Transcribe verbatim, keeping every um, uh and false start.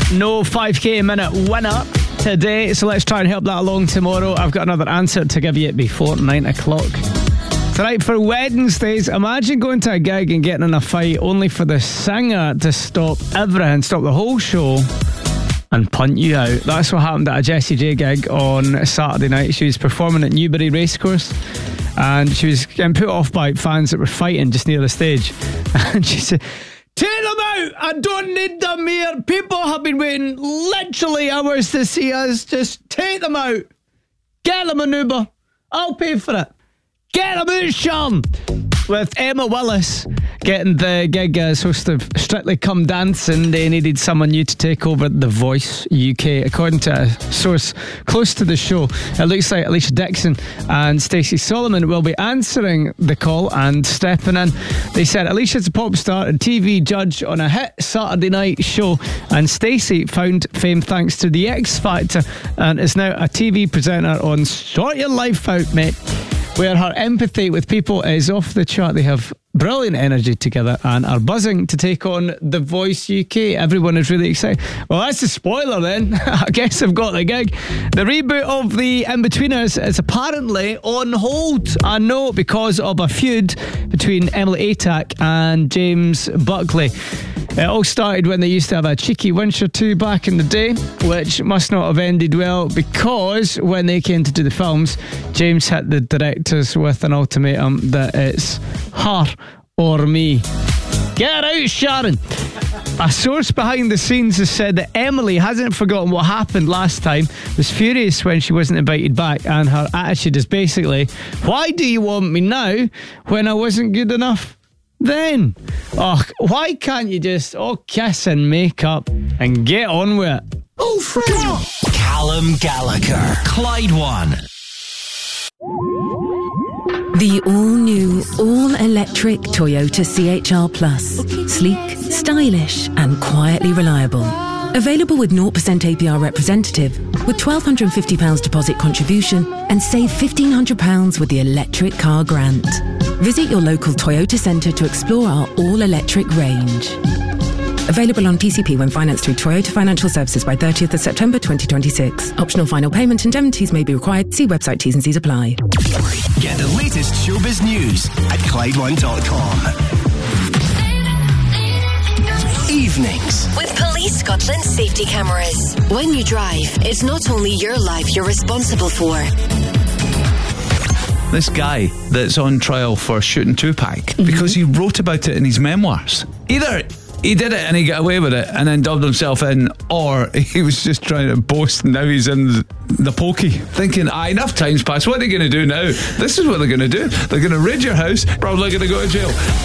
No five K a minute winner today, so let's try and help that along tomorrow. I've got another answer to give you before nine o'clock. Tonight for Wednesdays, imagine going to a gig and getting in a fight only for the singer to stop everything, stop the whole show and punt you out. That's what happened at a Jessie J gig on Saturday night. She was performing at Newbury Racecourse and she was getting put off by fans that were fighting just near the stage. And she said, "Take them out! I don't need them here. People have been waiting literally hours to see us. Just take them out. Get them an Uber. I'll pay for it. Get them out, Sean." With Emma Willis getting the gig as host of Strictly Come Dancing, they needed someone new to take over The Voice U K. According to a source close to the show, it looks like Alicia Dixon and Stacey Solomon will be answering the call and stepping in. They said Alicia's a pop star and T V judge on a hit Saturday night show, and Stacey found fame thanks to The X Factor and is now a T V presenter on Sort Your Life Out, Mate, where her empathy with people is off the chart. They have brilliant energy together and are buzzing to take on The Voice U K. Everyone is really excited. Well, that's a spoiler then. I guess I've got the gig. The reboot of The In-Betweeners is apparently on hold. I know, because of a feud between Emily Atack and James Buckley. It all started when they used to have a cheeky winch or two back in the day, which must not have ended well, because when they came to do the films, James hit the directors with an ultimatum that it's her or me. Get out, Sharon! A source behind the scenes has said that Emily hasn't forgotten what happened last time, was furious when she wasn't invited back, and her attitude is basically, why do you want me now when I wasn't good enough then? Oh, why can't you just all kiss and make up and get on with it? Oh, Fred! Callum Gallagher, Clyde One. The all-new, all-electric Toyota C H R Plus. Sleek, stylish and quietly reliable. Available with zero percent A P R representative with one thousand two hundred fifty pounds deposit contribution and save fifteen hundred pounds with the electric car grant. Visit your local Toyota centre to explore our all-electric range. Available on P C P when financed through Toyota Financial Services by thirtieth of September twenty twenty-six. Optional final payment indemnities may be required. See website T's and C's apply. Get the latest showbiz news at Clyde One dot com. Evenings with Police Scotland safety cameras. When you drive, it's not only your life you're responsible for. This guy that's on trial for shooting Tupac, mm-hmm. because he wrote about it in his memoirs. Either he did it and he got away with it and then dubbed himself in, or he was just trying to boast and now he's in the, the pokey, thinking, ah, enough time's passed, what are they going to do now? This is what they're going to do. They're going to raid your house, probably going to go to jail.